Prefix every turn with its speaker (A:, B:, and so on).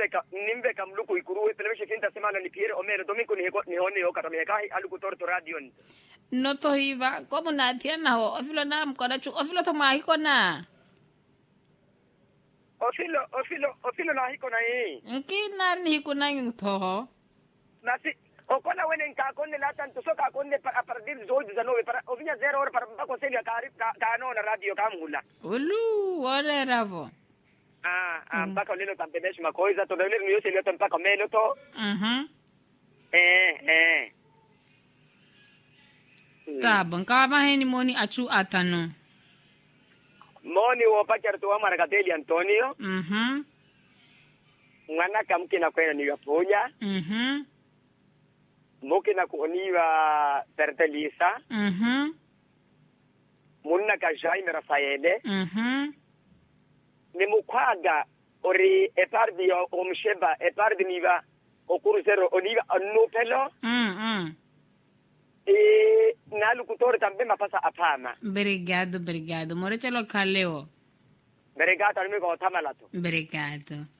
A: nimbe kam luku ikuru televisheni kinta semana ni piere o mero domingo ni hone o kata meka aluku torto radio
B: no to hiva como na tiana ho ofilo na mkona chu ofilo to mai kona ofilo na hiko na nkina ni kuna ngto
A: nasi o kona wenen ka konne la tanto so ka konne a partir di 19 para o vinha 0 ora para ba conselho ka no na radio ka mula
B: ulu ore ravo
A: mpaka lelo tampedeshi makoiza to lelo niyo sele to mpaka melo to
B: tá bom ka ba heni moni achu atano
A: moni wo pakar to Margateli Antonio ngana kamkina kwena ni yaponya mokina kuoniwa Pertelisa munna ka Jaime Rafaele ni mukwaga ori epardi o msheba epardi niva o kurusero oliva annupelo na lukutore tambe mapasa apama
B: obrigado morechelo kaleo
A: obrigado amigo tamalato
B: obrigado